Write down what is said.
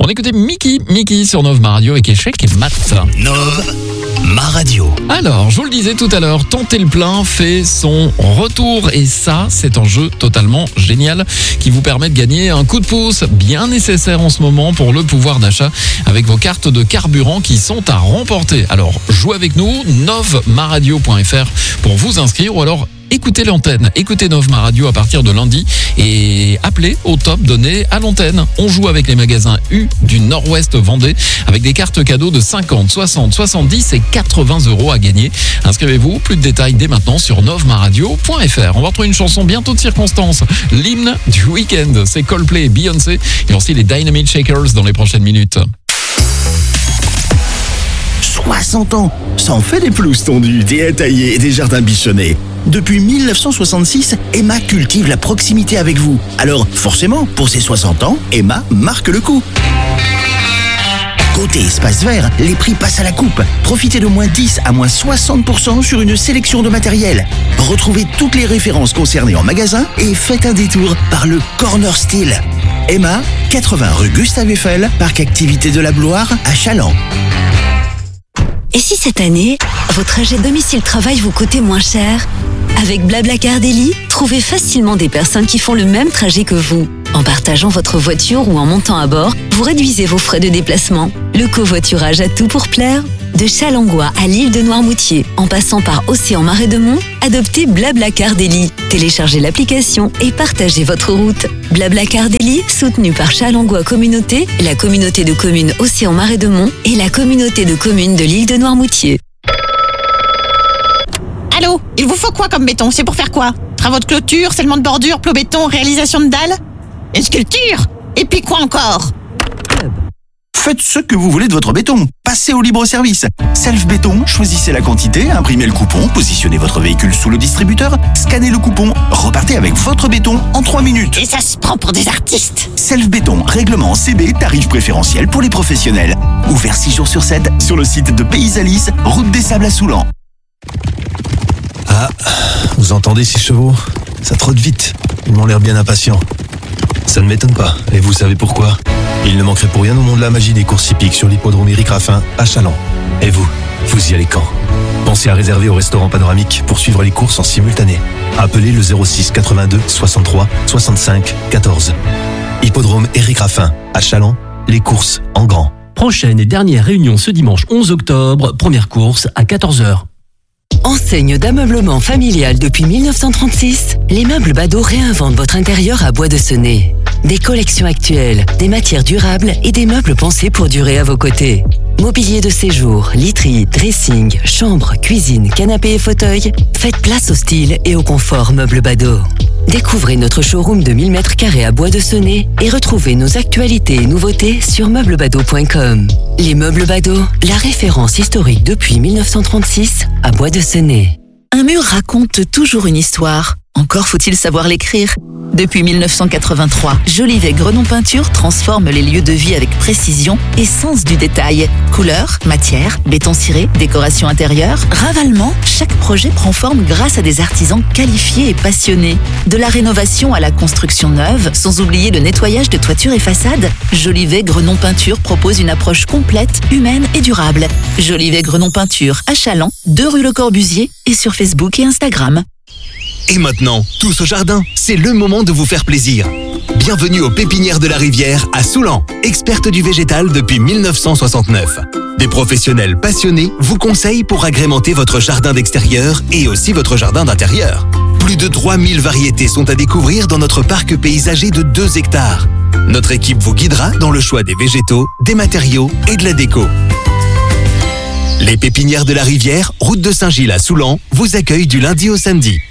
écoutait Mickey sur Nov Ma Radio avec Échec et Matt. Nov Ma Radio. Alors, je vous le disais tout à l'heure, Tenter le plein fait son retour et ça, c'est un jeu totalement génial qui vous permet de gagner un coup de pouce bien nécessaire en ce moment pour le pouvoir d'achat avec vos cartes de carburant qui sont à remporter. Alors, jouez avec nous, novmaradio.fr pour vous inscrire ou alors écoutez l'antenne, écoutez Nov Ma Radio à partir de lundi et appelez au top donné à l'antenne. On joue avec les magasins U du Nord-Ouest Vendée avec des cartes cadeaux de 50, 60, 70 et 80 euros à gagner. Inscrivez-vous, plus de détails dès maintenant sur novmaradio.fr. On va retrouver une chanson bientôt de circonstance, l'hymne du week-end. C'est Coldplay et Beyoncé et aussi les Dynamite Shakers dans les prochaines minutes. 60 ans, ça en fait des pelouses tondues, des haies taillées et des jardins bichonnés. Depuis 1966, Emma cultive la proximité avec vous. Alors, forcément, pour ses 60 ans, Emma marque le coup. Côté espace vert, les prix passent à la coupe. Profitez de moins 10 à moins 60% sur une sélection de matériel. Retrouvez toutes les références concernées en magasin et faites un détour par le Corner Style. Emma, 80 rue Gustave Eiffel, parc activité de la Bloire à Chaland. Et si cette année, vos trajets domicile-travail vous coûtaient moins cher ? Avec Blablacar Daily, trouvez facilement des personnes qui font le même trajet que vous. En partageant votre voiture ou en montant à bord, vous réduisez vos frais de déplacement. Le covoiturage a tout pour plaire. De Chalongois à l'île de Noirmoutier, en passant par Océan-Marais de Mont, adoptez Blablacar Daily. Téléchargez l'application et partagez votre route. Blablacar Daily, soutenu par Chalongois Communauté, la communauté de communes Océan-Marais de Mont et la communauté de communes de l'île de Noirmoutier. Allô, il vous faut quoi comme béton? C'est pour faire quoi? Travaux de clôture, scellement de bordure, plots béton, réalisation de dalles? Une sculpture? Et puis quoi encore? Faites ce que vous voulez de votre béton. Passez au libre service. Self Béton, choisissez la quantité, imprimez le coupon, positionnez votre véhicule sous le distributeur, scannez le coupon, repartez avec votre béton en 3 minutes. Et ça se prend pour des artistes. Self Béton, règlement CB, tarif préférentiel pour les professionnels. Ouvert 6 jours sur 7 sur le site de Pays Alice, route des Sables à Soulan. Ah, vous entendez ces chevaux? Ça trotte vite. Ils m'ont l'air bien impatients. Ça ne m'étonne pas. Et vous savez pourquoi? Il ne manquerait pour rien au monde de la magie des courses hippiques sur l'hippodrome Éric Raffin à Chaland. Et vous y allez quand? Pensez à réserver au restaurant panoramique pour suivre les courses en simultané. Appelez le 06 82 63 65 14. Hippodrome Éric Raffin à Chaland, les courses en grand. Prochaine et dernière réunion ce dimanche 11 octobre, première course à 14h. Enseigne d'ameublement familial depuis 1936, les meubles Bado réinventent votre intérieur à Bois de Senez. Des collections actuelles, des matières durables et des meubles pensés pour durer à vos côtés. Mobilier de séjour, literie, dressing, chambre, cuisine, canapé et fauteuil, faites place au style et au confort meubles Bado. Découvrez notre showroom de 1000 m² à Bois de Senez et retrouvez nos actualités et nouveautés sur meublesbado.com. Les meubles Bado, la référence historique depuis 1936 à Bois de Senez. Un mur raconte toujours une histoire. Encore faut-il savoir l'écrire. Depuis 1983, Jolivet Grenon Peinture transforme les lieux de vie avec précision et sens du détail. Couleurs, matières, béton ciré, décoration intérieure, ravalement, chaque projet prend forme grâce à des artisans qualifiés et passionnés. De la rénovation à la construction neuve, sans oublier le nettoyage de toiture et façade, Jolivet Grenon Peinture propose une approche complète, humaine et durable. Jolivet Grenon Peinture à Chaland, 2 rue Le Corbusier et sur Facebook et Instagram. Et maintenant, tous au jardin, c'est le moment de vous faire plaisir. Bienvenue aux Pépinières de la Rivière à Soulan, experte du végétal depuis 1969. Des professionnels passionnés vous conseillent pour agrémenter votre jardin d'extérieur et aussi votre jardin d'intérieur. Plus de 3000 variétés sont à découvrir dans notre parc paysager de 2 hectares. Notre équipe vous guidera dans le choix des végétaux, des matériaux et de la déco. Les Pépinières de la Rivière, route de Saint-Gilles à Soulan, vous accueillent du lundi au samedi.